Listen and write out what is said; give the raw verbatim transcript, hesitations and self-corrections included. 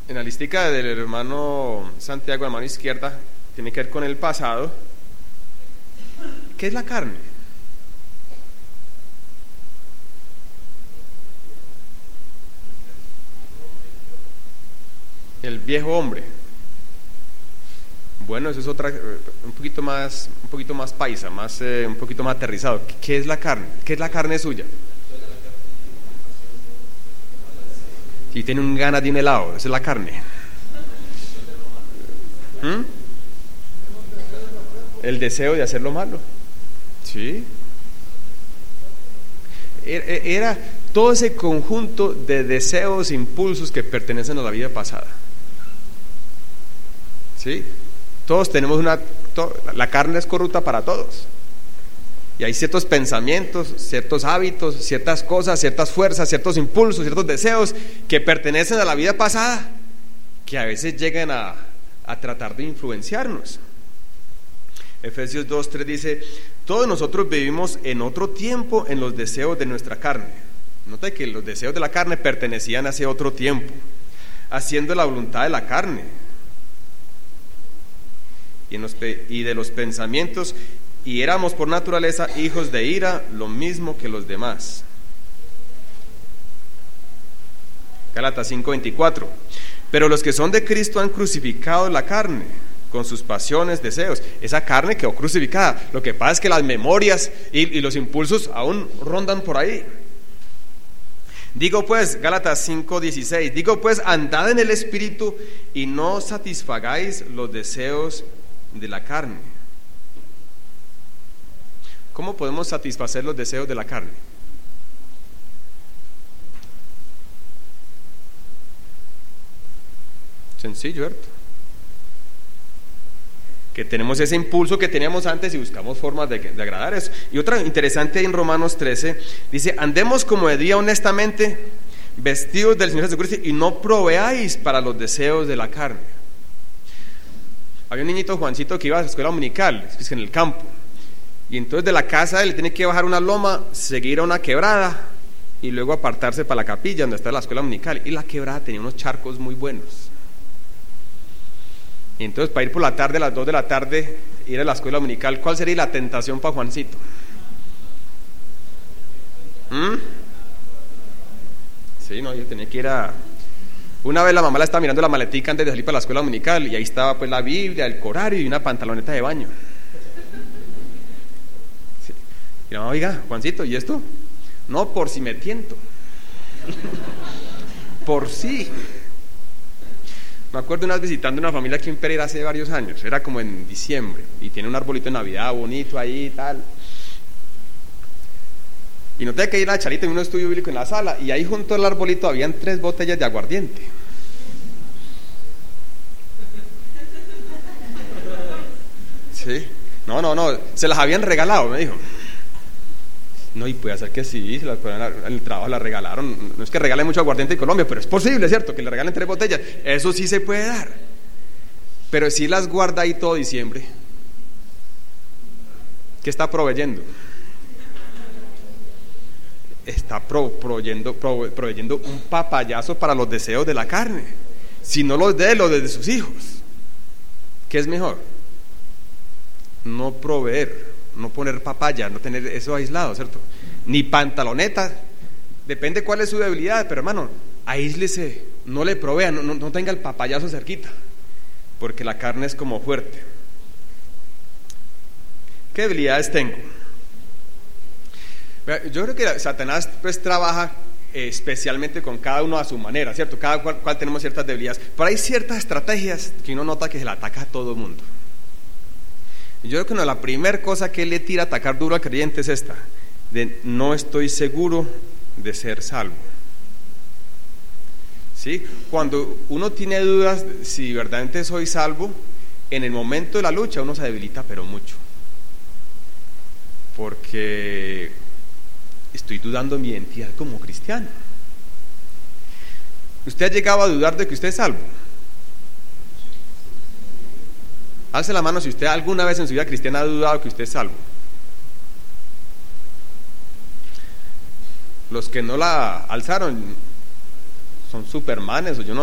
En la listica del hermano Santiago, a mano izquierda, tiene que ver con el pasado. ¿Qué es la carne? El viejo hombre. Bueno, eso es otra, un poquito más, un poquito más paisa, más, eh, un poquito más aterrizado. ¿Qué es la carne? ¿Qué es la carne suya? Si tiene un ganas de un helado, esa es la carne. ¿Mm? El deseo de hacer lo malo. Sí. Era todo ese conjunto de deseos, impulsos que pertenecen a la vida pasada. ¿Sí? Todos tenemos una... To, la carne es corrupta para todos. Y hay ciertos pensamientos, ciertos hábitos, ciertas cosas, ciertas fuerzas, ciertos impulsos, ciertos deseos que pertenecen a la vida pasada, que a veces llegan a, a tratar de influenciarnos. Efesios dos tres dice: todos nosotros vivimos en otro tiempo en los deseos de nuestra carne. Nota que los deseos de la carne pertenecían a ese otro tiempo, haciendo la voluntad de la carne y, en los, y de los pensamientos, y éramos por naturaleza hijos de ira, lo mismo que los demás. Gálatas cinco veinticuatro. Pero los que son de Cristo han crucificado la carne con sus pasiones, deseos. Esa carne quedó crucificada. Lo que pasa es que las memorias y, y los impulsos aún rondan por ahí. Digo pues, Gálatas cinco dieciséis, digo pues, andad en el Espíritu y no satisfagáis los deseos de la carne. ¿Cómo podemos satisfacer los deseos de la carne? Sencillo, ¿cierto? Que tenemos ese impulso que teníamos antes y buscamos formas de, de agradar eso. Y otra interesante en Romanos trece dice: andemos como de día honestamente, vestidos del Señor Jesucristo, y no proveáis para los deseos de la carne. Había un niñito, Juancito, que iba a la escuela dominical, es que en el campo, y entonces de la casa él tiene que bajar una loma, seguir a una quebrada y luego apartarse para la capilla donde está la escuela dominical, y la quebrada tenía unos charcos muy buenos. Y entonces para ir por la tarde, a las dos de la tarde, ir a la escuela dominical, ¿cuál sería la tentación para Juancito? ¿Mm? Sí, no, yo tenía que ir a... Una vez la mamá la estaba mirando la maletica antes de salir para la escuela dominical, y ahí estaba pues la Biblia, el corario y una pantaloneta de baño. Sí. Y la mamá: oiga, Juancito, ¿y esto? No, por si me tiento. Por si. Me acuerdo una vez visitando una familia aquí en Pereira hace varios años, era como en diciembre, y tiene un arbolito de Navidad bonito ahí y tal. Y noté que ahí en la charita en un estudio bíblico en la sala, y ahí junto al arbolito habían tres botellas de aguardiente. Sí. No, no, no, se las habían regalado, me dijo. No, y puede ser que sí, se las, en el trabajo las regalaron. No es que regalen mucho aguardiente en Colombia, pero es posible, ¿cierto? Que le regalen tres botellas. Eso sí se puede dar. Pero si las guarda ahí todo diciembre, ¿qué está proveyendo? Está pro, proveyendo, pro, proveyendo un papayazo para los deseos de la carne. Si no los de él, los de sus hijos. ¿Qué es mejor? No proveer, no poner papaya, no tener eso aislado, ¿cierto? Ni pantaloneta, depende cuál es su debilidad, pero hermano, aíslese, no le provea, no, no, no tenga el papayazo cerquita, porque la carne es como fuerte. ¿Qué debilidades tengo? Yo creo que Satanás pues trabaja eh, especialmente con cada uno a su manera, ¿cierto? Cada cual, cual tenemos ciertas debilidades, pero hay ciertas estrategias que uno nota que se le ataca a todo el mundo. Yo creo que no, la primera cosa que él le tira a atacar duro al creyente es esta, de no estoy seguro de ser salvo. ¿Sí? Cuando uno tiene dudas si verdaderamente soy salvo, en el momento de la lucha uno se debilita pero mucho, porque estoy dudando de mi identidad como cristiano. ¿Usted ha llegado a dudar de que usted es salvo? Alce la mano si usted alguna vez en su vida cristiana ha dudado que usted es salvo. Los que no la alzaron son supermanes, o yo no